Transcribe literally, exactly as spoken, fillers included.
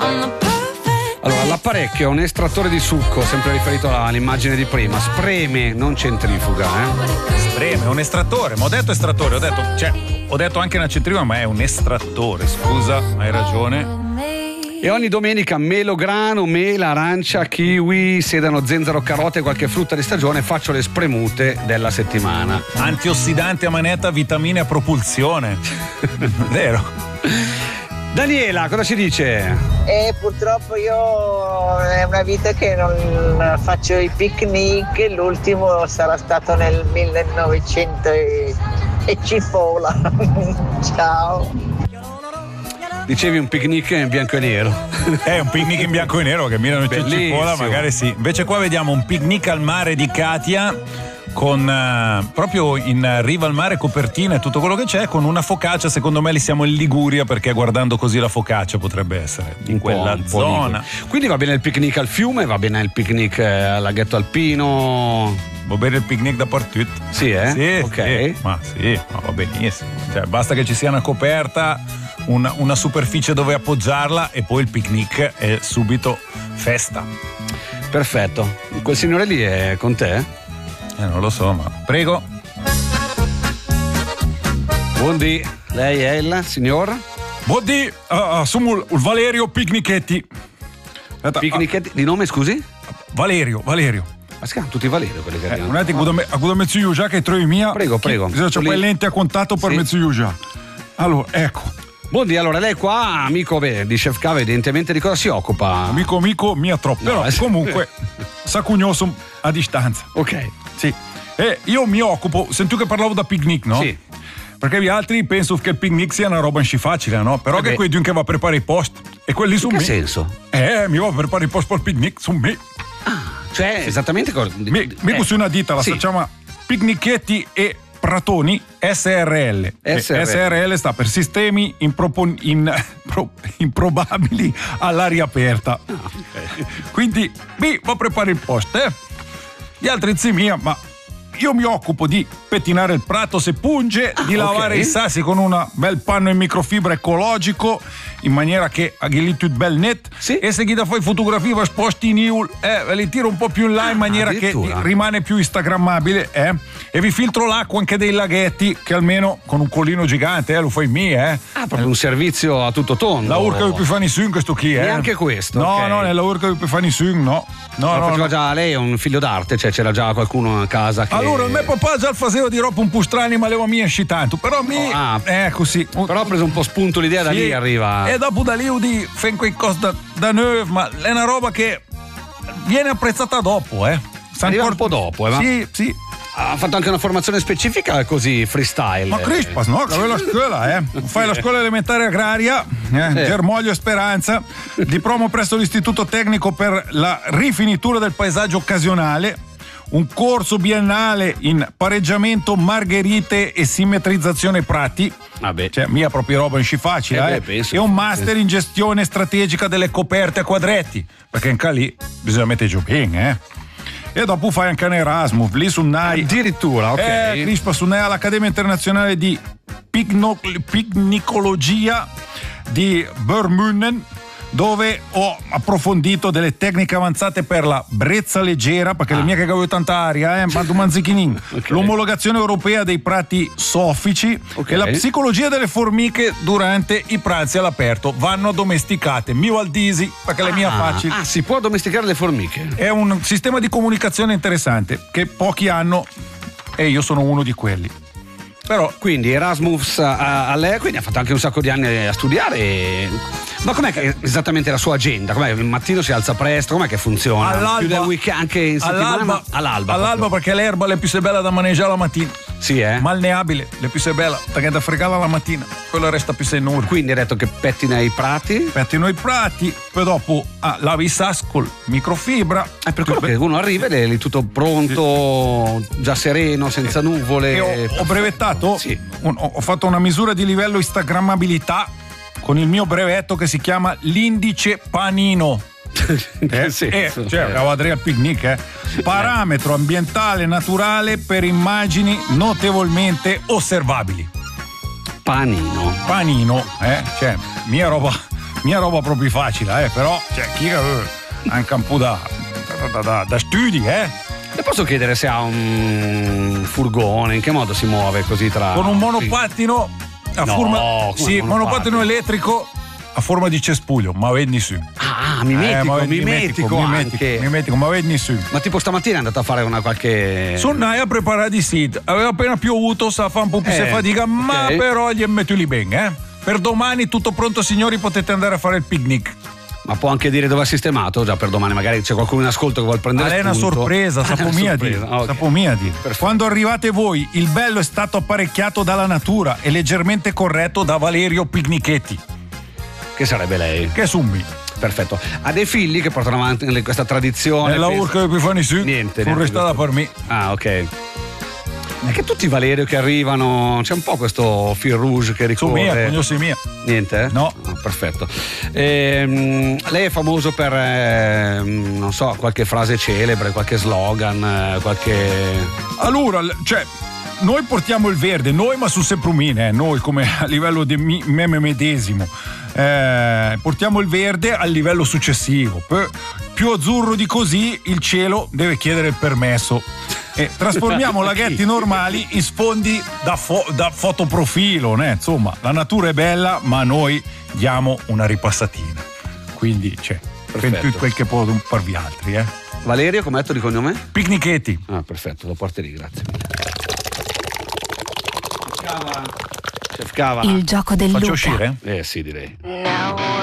Allora, l'apparecchio è un estrattore di succo, sempre riferito all'immagine di prima, spreme, non centrifuga, eh? Spreme, è un estrattore, ma ho detto estrattore, ho detto, cioè, ho detto anche una centrifuga, ma è un estrattore, scusa, hai ragione. E ogni domenica melograno, mela, arancia, kiwi, sedano, zenzero, carote e qualche frutta di stagione, faccio le spremute della settimana. Antiossidanti a manetta, vitamine a propulsione. Vero. Daniela, cosa ci dice? E purtroppo io è una vita che non faccio i picnic, l'ultimo sarà stato nel millenovecento e, e cipolla. Ciao. Dicevi un picnic in bianco e nero. È un picnic in bianco e nero che millenovecento cipolla, magari sì. Invece qua vediamo un picnic al mare di Katia con uh, proprio in riva al mare, copertina e tutto quello che c'è, con una focaccia. Secondo me lì siamo in Liguria, perché guardando così la focaccia potrebbe essere in quella zona. Quindi va bene il picnic al fiume, va bene il picnic al laghetto alpino. Va bene il picnic dappertutto. Sì, eh? Sì, ok. Sì, ma sì, ma va benissimo. Cioè, basta che ci sia una coperta, una, una superficie dove appoggiarla e poi il picnic è subito festa. Perfetto. Quel signore lì è con te? Eh, non lo so, ma prego. Buondì, lei è il signor? Buondì, uh, sono il Valerio Picnichetti. Aspetta, Picnichetti, di nome scusi? Valerio, Valerio. Ma si chiamano tutti Valerio quelli che Eh, arrivano. un attimo, a cosa mezzo io già che trovi mia. Prego, prego. Bisogna c'è poi lente a contatto per Sì. mezzo io già. Allora, ecco. Buondì, allora lei qua, amico beh, di Chef Cava, evidentemente di cosa si occupa? Amico, amico, mia troppo. No, Però eh. comunque, s'accugnoso a distanza. Ok. Sì. E io mi occupo, sento che parlavo da picnic, no? Sì. Perché gli altri pensano che il picnic sia una roba sci facile, no? Però Eh che beh. quelli che va a preparare i post e quelli su In che me. senso? Eh, mi va a preparare i post per il picnic su me. Cioè, esattamente cosa? Mi, mi eh, così una ditta, la sì. si chiama Picnichetti e Pratoni S R L. S R L. S R L sta per sistemi impropon- in- pro- improbabili all'aria aperta. Quindi mi va a preparare il post, eh? Gli altri zi mia, ma io mi occupo di pettinare il prato se punge, Ah, di lavare ok. i sassi con un bel panno in microfibra ecologico, in maniera che agli tutto bel net. Sì. E se chi da fai fotografie va sposti in iul, eh, ve li tiro un po' più in là in maniera che addirittura. rimane più instagrammabile, eh? E vi filtro l'acqua anche dei laghetti, che almeno con un collino gigante, eh, lo fai mia, eh? Ah, proprio un servizio a tutto tondo. La urca di Epifani Sung, questo chi è? Neanche questo, No, ok. no, nella urca di Epifani Sung, no. No, Ma no, faceva no. già lei è un figlio d'arte, cioè c'era già qualcuno a casa che... Allora, il mio papà già faceva di roba un po' strani, ma leva mia esci tanto. Però mi. Ah. Eh, così. Però ha preso un po' spunto l'idea, da Sì. lì arriva... E dopo da lì di fai quei cose da, da neuf, ma è una roba che viene apprezzata dopo, eh. Sa Arriva ancora- un po' dopo, eh, ma- Sì, sì. Ha fatto anche una formazione specifica così freestyle. Ma Crispas, no? Che la scuola, eh? Fai la scuola elementare agraria, eh? Germoglio e Speranza, diploma presso l'Istituto Tecnico per la rifinitura del paesaggio occasionale, un corso biennale in pareggiamento margherite e simmetrizzazione prati. Vabbè. Cioè, mia propria roba in sci facile, Eh beh, eh? penso. E un master in gestione strategica delle coperte a quadretti, perché anche lì bisogna mettere giù bene, eh? E dopo fai anche un Erasmus, lì su N A I. Addirittura, ok. Eh, Crispa, su N A I all'Accademia Internazionale di Picno- Picnicologia di Birmingham, dove ho approfondito delle tecniche avanzate per la brezza leggera, perché Ah. le mie che avevo tanta aria, eh, ma tu manzichinin. Ok. L'omologazione europea dei prati soffici Ok. e la psicologia delle formiche durante i pranzi all'aperto vanno addomesticate. Mio Aldisi, perché le mie Ah, facili. ah, si può addomesticare le formiche. È un sistema di comunicazione interessante che pochi hanno e io sono uno di quelli. Però Quindi Erasmus a, a lei, quindi ha fatto anche un sacco di anni a studiare. Ma com'è che esattamente la sua agenda? Com'è? Il mattino si alza presto, com'è che funziona? all'alba, Più del weekend, anche in settimana? all'alba, all'alba. all'alba proprio. perché l'erba è più bella da maneggiare la mattina. Sì, eh? Malneabile, è più bella, perché da fregare la mattina, quello resta più sei nure. Quindi ha detto che pettina i prati. Pettino i prati, poi dopo ah, lavi i sassi col microfibra. È per quello che uno arriva ed è lì tutto pronto, già sereno, senza nuvole. E ho, ho brevettato, Sì. un- ho ho fatto una misura di livello instagrammabilità con il mio brevetto che si chiama l'indice panino. In che Eh, senso? eh, cioè, avevo Adria al picnic, eh. Parametro ambientale naturale per immagini notevolmente osservabili. Panino. Panino, eh, cioè, mia roba mia roba proprio facile, eh, però cioè, chi è anche un po' da, da, da, da studi, eh? Le posso chiedere se ha un furgone, in che modo si muove così tra... Con un monopattino a No, forma... come Sì, monopattino? monopattino elettrico a forma di cespuglio, ma vedi su. Ah, mimetico, Eh, mimetico, anche. mimetico, ma vedi su. Ma tipo stamattina è andata a fare una qualche... Sonnai a preparare i sit, aveva appena piovuto, sa fa un po' più Eh, se fatica, ma ok. però gli metto lì bene, eh. Per domani tutto pronto, signori, potete andare a fare il picnic. Ma può anche dire dove ha sistemato già per domani, magari c'è qualcuno in ascolto che vuole prendere Ah, è una spunto. sorpresa, Ah, è una sapomiati. sorpresa, ok. Sapomiati. Perfetto. Quando arrivate voi, il bello è stato apparecchiato dalla natura e leggermente corretto da Valerio Picnichetti, Che sarebbe lei. che è Summi. Perfetto. Ha dei figli che portano avanti questa tradizione. Nella penso- urca che fanno su, Niente, sono niente restata questo. per me. Ah, ok. È che tutti i Valerio che arrivano, c'è un po' questo fil rouge che Su mia, ricorre. cognosi mia. Niente? eh? No. Ah, perfetto. Ehm, lei è famoso per, ehm, non so, qualche frase celebre, qualche slogan, eh, qualche... Allora, l- cioè, noi portiamo il verde, noi ma su Semprumine, eh, noi come a livello di mi- me me medesimo. Eh, portiamo il verde al livello successivo. Poi, più azzurro di così, il cielo deve chiedere il permesso. E trasformiamo laghetti normali in sfondi da, fo- da fotoprofilo, né? Insomma, la natura è bella, ma noi diamo una ripassatina. Quindi c'è Perfetto. quel che può farvi altri, eh. Valerio, come hai detto di cognome? Picnichetti. Ah, perfetto, lo porti lì, grazie. Chef Cava. Chef Cava. Il gioco del Faccio Luca. uscire? Eh sì, direi. Now